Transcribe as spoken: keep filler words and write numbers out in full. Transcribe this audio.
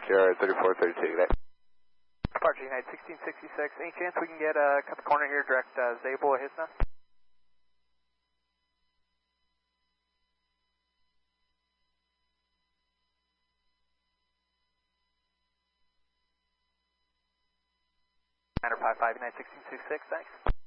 Sierra thirty-four thirty-two, good day. Departure United sixteen sixty-six. Any chance we can get uh, cut the corner here, direct uh, Zabel at Hisna? Niner five five United sixteen sixty-six, thanks.